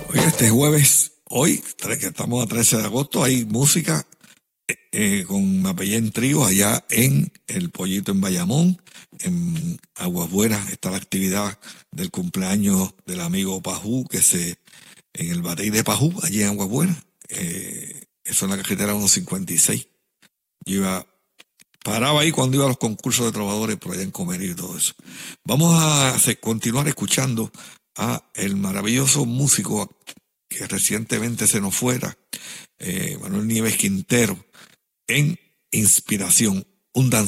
Oye, este jueves, hoy, que estamos a 13 de agosto, hay música con Mapellén Trío allá en El Pollito en Bayamón. En Aguas Buenas está la actividad del cumpleaños del amigo Pajú, en el batey de Pajú, allí en Aguas Buenas. Eso en la carretera 156. Yo paraba ahí cuando iba a los concursos de trovadores por allá en Comerío y todo eso. Vamos a continuar escuchando a el maravilloso músico que recientemente se nos fuera, Manuel Nieves Quintero, en Inspiración, un danzón.